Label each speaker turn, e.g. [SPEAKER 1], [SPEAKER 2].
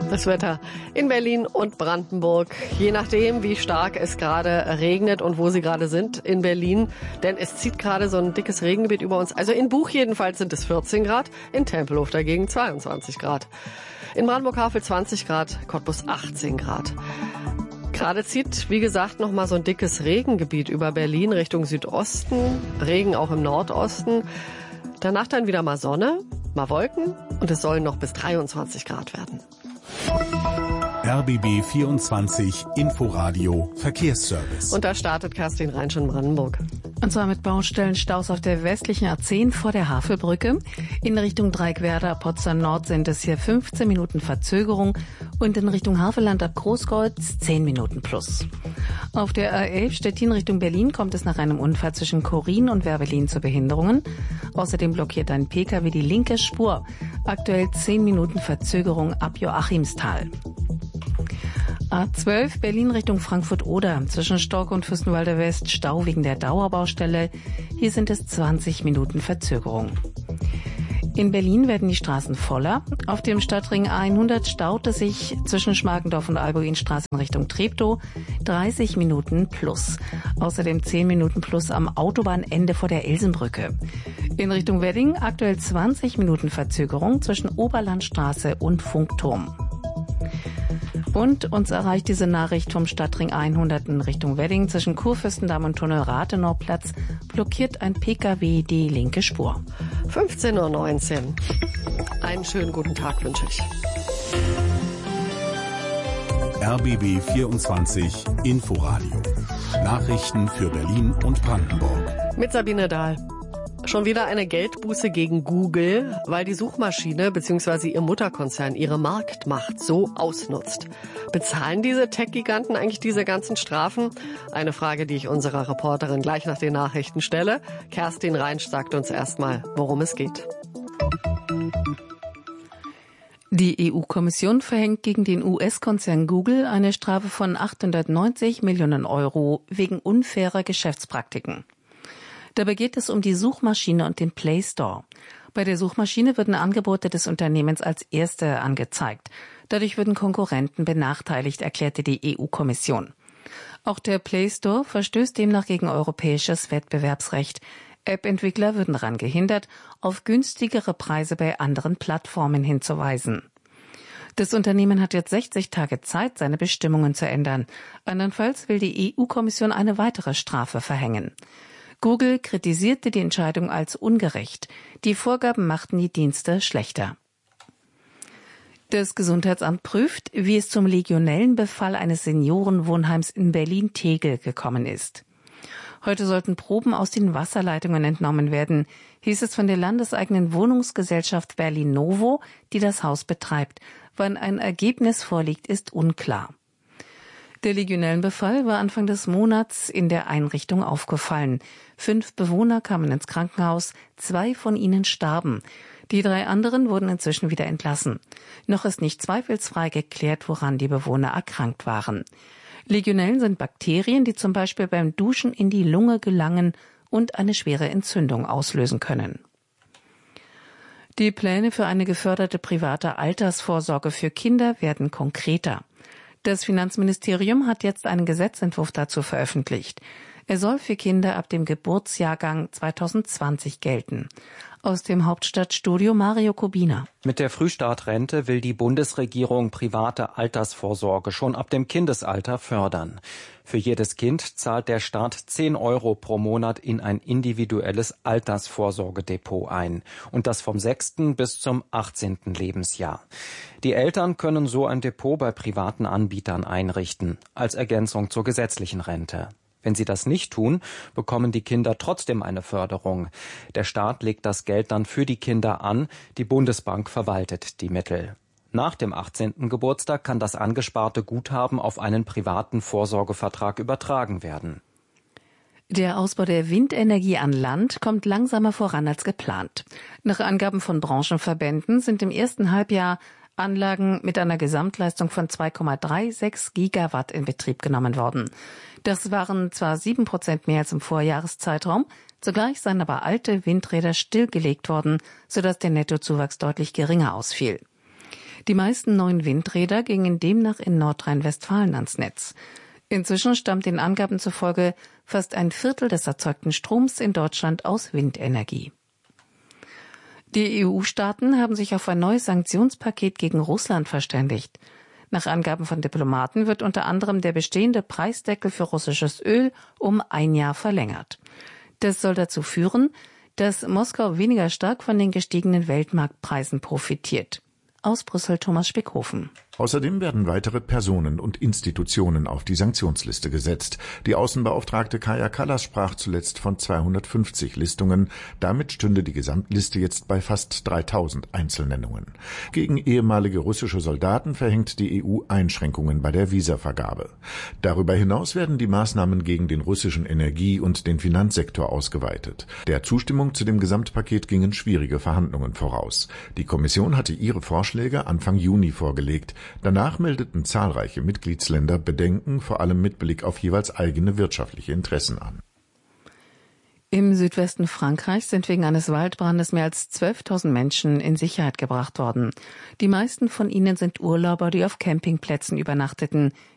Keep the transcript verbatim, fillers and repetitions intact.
[SPEAKER 1] Das Wetter in Berlin und Brandenburg, je nachdem, wie stark es gerade regnet und wo Sie gerade sind in Berlin. Denn es zieht gerade so ein dickes Regengebiet über uns. Also in Buch jedenfalls sind es vierzehn Grad, in Tempelhof dagegen zweiundzwanzig Grad. In Brandenburg-Havel zwanzig Grad, Cottbus achtzehn Grad. Gerade zieht, wie gesagt, noch mal so ein dickes Regengebiet über Berlin Richtung Südosten. Regen auch im Nordosten. Danach dann wieder mal Sonne, mal Wolken und es sollen noch bis dreiundzwanzig Grad werden.
[SPEAKER 2] R B B vierundzwanzig Inforadio Verkehrsservice.
[SPEAKER 1] Und da startet Kerstin Reinsch in Brandenburg.
[SPEAKER 3] Und zwar mit Baustellen Staus auf der westlichen A zehn vor der Havelbrücke. In Richtung Dreieckwerder, Potsdam Nord sind es hier fünfzehn Minuten Verzögerung und in Richtung Havelland ab Großkreuz zehn Minuten plus. Auf der A elf Stettin Richtung Berlin kommt es nach einem Unfall zwischen Chorin und Werbelin zu Behinderungen. Außerdem blockiert ein Pkw die linke Spur. Aktuell zehn Minuten Verzögerung ab Joachimsthal. A zwölf Berlin Richtung Frankfurt-Oder. Zwischen Stork und Fürstenwalder West Stau wegen der Dauerbaustelle. Hier sind es zwanzig Minuten Verzögerung. In Berlin werden die Straßen voller. Auf dem Stadtring A hundert staut es sich zwischen Schmargendorf und Albuinstraße in Richtung Treptow. dreißig Minuten plus. Außerdem zehn Minuten plus am Autobahnende vor der Elsenbrücke. In Richtung Wedding aktuell zwanzig Minuten Verzögerung zwischen Oberlandstraße und Funkturm. Und uns erreicht diese Nachricht vom Stadtring hundert in Richtung Wedding. Zwischen Kurfürstendamm und Tunnel Rathenauplatz blockiert ein Pkw die linke Spur.
[SPEAKER 1] fünfzehn Uhr neunzehn. Einen schönen guten Tag wünsche ich.
[SPEAKER 2] R B B vierundzwanzig Inforadio. Nachrichten für Berlin und Brandenburg.
[SPEAKER 1] Mit Sabine Dahl. Schon wieder eine Geldbuße gegen Google, weil die Suchmaschine bzw. ihr Mutterkonzern ihre Marktmacht so ausnutzt. Bezahlen diese Tech-Giganten eigentlich diese ganzen Strafen? Eine Frage, die ich unserer Reporterin gleich nach den Nachrichten stelle. Kerstin Reinsch sagt uns erstmal, worum es geht.
[SPEAKER 3] Die E U-Kommission verhängt gegen den U S-Konzern Google eine Strafe von achthundertneunzig Millionen Euro wegen unfairer Geschäftspraktiken. Dabei geht es um die Suchmaschine und den Play Store. Bei der Suchmaschine würden Angebote des Unternehmens als erste angezeigt. Dadurch würden Konkurrenten benachteiligt, erklärte die E U-Kommission. Auch der Play Store verstößt demnach gegen europäisches Wettbewerbsrecht. App-Entwickler würden daran gehindert, auf günstigere Preise bei anderen Plattformen hinzuweisen. Das Unternehmen hat jetzt sechzig Tage Zeit, seine Bestimmungen zu ändern. Andernfalls will die E U-Kommission eine weitere Strafe verhängen. Google kritisierte die Entscheidung als ungerecht. Die Vorgaben machten die Dienste schlechter. Das Gesundheitsamt prüft, wie es zum Legionellenbefall eines Seniorenwohnheims in Berlin-Tegel gekommen ist. Heute sollten Proben aus den Wasserleitungen entnommen werden, hieß es von der landeseigenen Wohnungsgesellschaft Berlin-Novo, die das Haus betreibt. Wann ein Ergebnis vorliegt, ist unklar. Der Legionellenbefall war Anfang des Monats in der Einrichtung aufgefallen. Fünf Bewohner kamen ins Krankenhaus, zwei von ihnen starben. Die drei anderen wurden inzwischen wieder entlassen. Noch ist nicht zweifelsfrei geklärt, woran die Bewohner erkrankt waren. Legionellen sind Bakterien, die zum Beispiel beim Duschen in die Lunge gelangen und eine schwere Entzündung auslösen können. Die Pläne für eine geförderte private Altersvorsorge für Kinder werden konkreter. Das Finanzministerium hat jetzt einen Gesetzentwurf dazu veröffentlicht. Er soll für Kinder ab dem Geburtsjahrgang zweitausendzwanzig gelten. Aus dem Hauptstadtstudio Mario Kubina.
[SPEAKER 4] Mit der Frühstartrente will die Bundesregierung private Altersvorsorge schon ab dem Kindesalter fördern. Für jedes Kind zahlt der Staat zehn Euro pro Monat in ein individuelles Altersvorsorgedepot ein. Und das vom sechsten bis zum achtzehnten Lebensjahr. Die Eltern können so ein Depot bei privaten Anbietern einrichten, als Ergänzung zur gesetzlichen Rente. Wenn sie das nicht tun, bekommen die Kinder trotzdem eine Förderung. Der Staat legt das Geld dann für die Kinder an, die Bundesbank verwaltet die Mittel. Nach dem achtzehnten Geburtstag kann das angesparte Guthaben auf einen privaten Vorsorgevertrag übertragen werden.
[SPEAKER 3] Der Ausbau der Windenergie an Land kommt langsamer voran als geplant. Nach Angaben von Branchenverbänden sind im ersten Halbjahr Anlagen mit einer Gesamtleistung von zwei Komma sechsunddreißig Gigawatt in Betrieb genommen worden. Das waren zwar sieben Prozent mehr als im Vorjahreszeitraum, zugleich seien aber alte Windräder stillgelegt worden, sodass der Nettozuwachs deutlich geringer ausfiel. Die meisten neuen Windräder gingen demnach in Nordrhein-Westfalen ans Netz. Inzwischen stammt den Angaben zufolge fast ein Viertel des erzeugten Stroms in Deutschland aus Windenergie. Die E U-Staaten haben sich auf ein neues Sanktionspaket gegen Russland verständigt. Nach Angaben von Diplomaten wird unter anderem der bestehende Preisdeckel für russisches Öl um ein Jahr verlängert. Das soll dazu führen, dass Moskau weniger stark von den gestiegenen Weltmarktpreisen profitiert. Aus Brüssel Thomas Speckhofen.
[SPEAKER 5] Außerdem werden weitere Personen und Institutionen auf die Sanktionsliste gesetzt. Die Außenbeauftragte Kaja Kallas sprach zuletzt von zweihundertfünfzig Listungen. Damit stünde die Gesamtliste jetzt bei fast dreitausend Einzelnennungen. Gegen ehemalige russische Soldaten verhängt die E U Einschränkungen bei der Visavergabe. Darüber hinaus werden die Maßnahmen gegen den russischen Energie- und den Finanzsektor ausgeweitet. Der Zustimmung zu dem Gesamtpaket gingen schwierige Verhandlungen voraus. Die Kommission hatte ihre Vorschläge Anfang Juni vorgelegt. Danach meldeten zahlreiche Mitgliedsländer Bedenken, vor allem mit Blick auf jeweils eigene wirtschaftliche Interessen an.
[SPEAKER 3] Im Südwesten Frankreichs sind wegen eines Waldbrandes mehr als zwölftausend Menschen in Sicherheit gebracht worden. Die meisten von ihnen sind Urlauber, die auf Campingplätzen übernachteten,